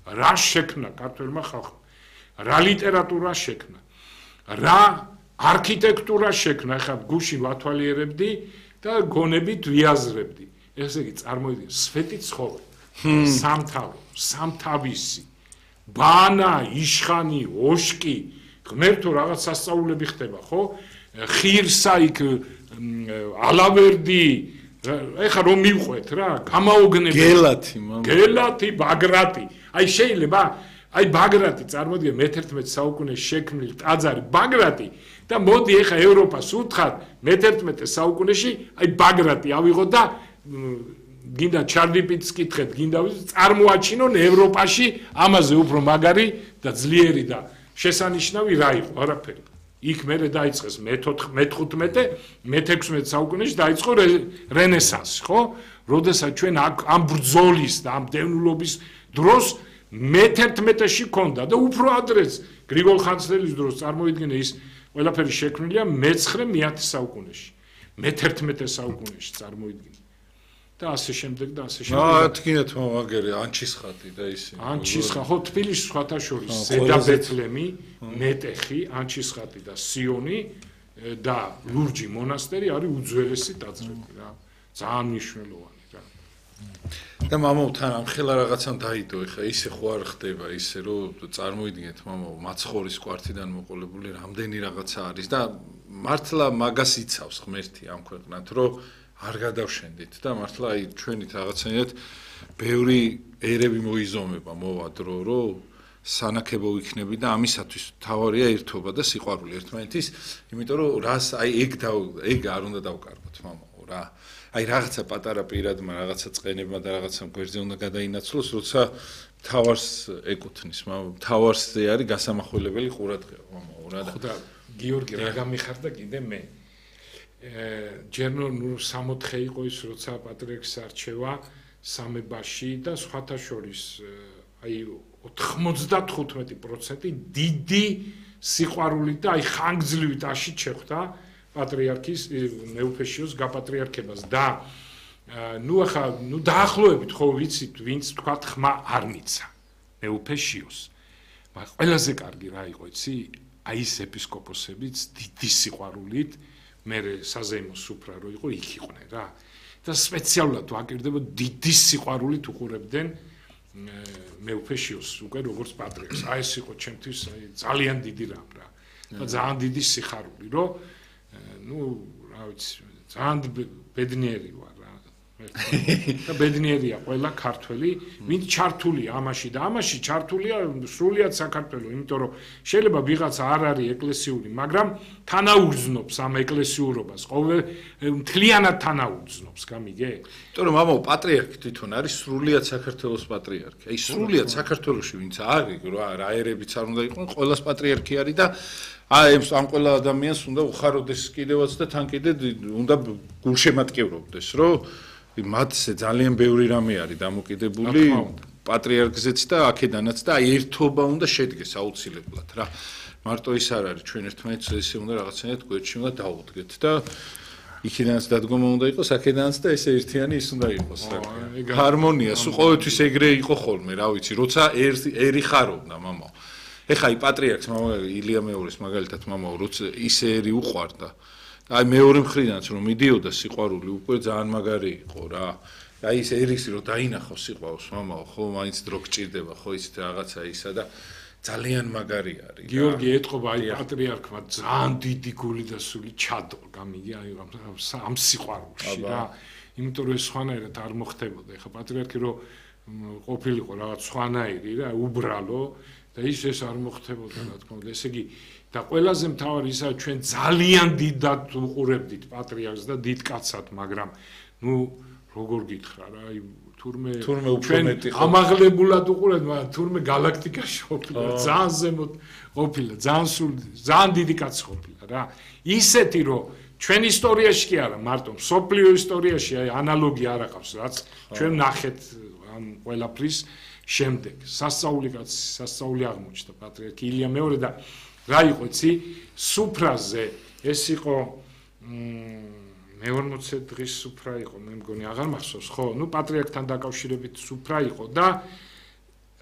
რა შექმნა ქართველმა ხალხმა, რა ლიტერატურა შექმნა, რა არქიტექტურა შექმნა, ხა გუში ვათვალიერებდი და გონებით ვიაზრებდი. ესე იგი წარმოიდგინე, სვეტი ცხოვე, სამთავრო, სამთავისი, ბანა, იშხანი, ოშკი, ღმერთო რაღაც სასწაულები ხდება, ხო? ხირსა იქ ალავერდი, ეხლა რომ მივყვეთ რა, გამაოგნები. გელათი, ბაგრატი. აი შეიძლება, აი ბაგრატი წარმოიდგინე მე-11 საუკუნეში შექმნილი ტაძარი ბაგრატი და მოდი ეხლა ევროპას უთხრათ მე-11 საუკუნეში აი ბაგრატი ავიღოთ და გინდა ჩარლიპიც კითხეთ, გინდა წარმოაჩინონ ევროპაში ამაზე უფრო მაგარი და ძლიერი და შესანიშნავი რა იყო, არაფერი. იქ მერე დაიწყეს მე-15, მე-16 საუკუნეში დაიწყო რენესანსი, ხო? როდესაც ჩვენ ამ ბრძოლის და ამ დევნილობის დროს მე-11-ში ქონდა და უფრო ადრეც გრიგოლ ხანძთელის დროს წარმოიდგინე ის ყველაფერი შექმნილია მე-9 საუკუნეში, მე-11 საუკუნეში წარმოიდგინე. და ასე შემდეგ და ასე შემდეგ. თქვენთ მაგერი ანჩისხატი და ისე. ანჩისხატი, ხო, თბილისში სხვათა შორის ზედა ბეთლემი, მეტეხი, ანჩისხატი და სიონი და ლურჯი მონასტერი არის უძველესი ტაძრები რა. ძალიან მნიშვნელოვანი რა. და მამაო თან ამ ხელა რაღაცამ დაიდო, ეხა ისე ხო არ ხდება ისე რომ წარმოიდგინეთ მამაო მაცხოვრის კვართიდან მოყოლებული რამდენი რაღაცა არის და მართლა მაგას იცავს ღმერთი ამ ქვეყნად რომ არ გადავშენდით და მართლა აი ჩვენით რაღაცნაირად ბევრი ერები მოიზომება მოვა დრო რომ სანაკებო იქნები და ამისათვის თავარია ერთობა და სიყვარული ერთმანეთის, იმიტომ რომ რას აი ეგ არ უნდა დავკარგოთ მამაო რა. აი რაღაცა პატარა პირადმა, რაღაცა წყენებმა და რაღაცა გვერდზე უნდა გადაინაცვლოს, როცა თავარს ეკუთვნის, თავარსზე არის გასამახვილებელი ყურადღება მამაო რა და ხო და გიორგი რა გამიხარდა კიდე მე ჯერ ნუ 64 იყო ის როცა პატრიარქის არჩევა სამებაში და სხვათა შორის აი 95% დიდი სიყვარულით და აი ხანგრძლივით აშით შეხვდა პატრიარქის მეუფეშიოს გაპატრიარქებას და ნუ ახლა ნუ დაახლოებით ხო ვიცით ვინც თქვა ხმა არ მიცა მეუფეშიოს მაგრამ ყველაზე კარგი რა იყო იცი აი ეს ეპისკოპოსებიც დიდი სიყვარულით მე საზეიმო სუფრა რო იყო იქ იყვნენ რა და სპეციალურად ვაკირდება დიდი სიყვარულით უყურებდნენ მეუფეშიოს უკვე როგორც პატრიარქს აი ეს იყო ჩემთვის ძალიან დიდი რამ რა და ძალიან დიდი სიხარული რომ ნუ რა ვიცი ძალიან ბედნიერი ვარ რა და ბედნიერია ყველა ქართველი ვინც ჩართულია ამაში და ამაში ჩართულია სრულიად საქართველო იმიტომ რომ შეიძლება ვიღაცა არ არის ეკლესიური მაგრამ თანაუგრძნობს ამ ეკლესიურობას ყოველ მთლიანად თანაუგრძნობს გამიგე იმიტომ რომ ამაო პატრიარქი თვითონ არის სრულიად საქართველოს პატრიარქი აი სრულიად საქართველოში ვინც არის რა ერებიც არ უნდა იყოს ყოველას პატრიარქი არის და აი ამ ყველა ადამიანს უნდა უხაროდეს კიდევაც და თან კიდე უნდა გულშემატკივრობდეს რომ მათზე ძალიან ბევრი რამე არის დამოკიდებული პატრიარქზეც და აქედანაც და აი ერთობა უნდა შედგეს აუცილებლად რა მარტო ის არ არის ჩვენ ერთმანეთს ესე უნდა რაღაცნაირად გვერდში უნდა დავუდგეთ და იქიდანაც დადგომა უნდა იყოს აქედანაც და ესე ერთიანი ის უნდა იყოს რა ჰარმონია სულ ყოველთვის ეგრე იყო ხოლმე რა ვიცი როცა ერი ხარობდა მამაო ეხა აი პატრიარქს ილია მეორის მაგალითად მამაო როცა ისე ერი უყვარდა აი მეორე მხრიდანაც რომ მიდიოდა სიყვარული უკვე ძალიან მაგარი იყო რა აი ეს ერის რომ დაინახოს სიყვარულს მამაო ხო მაინც დრო გჭირდება ხო ისეთ რაღაცა ისა და ძალიან მაგარი არის გიორგი ეთყობა აი პატრიარქმა ძალიან დიდი გული და სული ჩადო გამიგი აი ამ სიყვარულში რა იმიტომ რომ სხვანაირად არ მოხდებოდა ეხა პატრიარქი რომ ყოფილიყო რაღაც სხვანაირი რა უბრალო და ეს არ მოხდებოდა რა თქმა უნდა ესე იგი და ყველაზე მთავარი ისა ჩვენ ძალიან დიდად უყურებდით პატრიარქს და დიდ კაცად მაგრამ ნუ როგორ გითხრა რა აი თურმე ჩვენ ამაღლებულად უყურებთ მაგრამ თურმე galaktikაში ყოფილა ძალიან ზემოთ ყოფილა ძალიან დიდი კაცი ყოფილა რა ისეთი რომ ჩვენ ისტორიაში კი არა მარტო სოფლიო ისტორიაში აი ანალოგი არ აყავს რაც ჩვენ ნახეთ ამ ყველაფრის შემდეგ სასწაული კაცი სასწაული აღმოჩნდა პატრიარქი ილია მეორე და რა იყო იცი სუფრაზე ეს იყო მე-40 დღის სუფრა იყო მე მგონი აღარ მახსოვს ხო ნუ პატრიარქთან დაკავშირებით სუფრა იყო და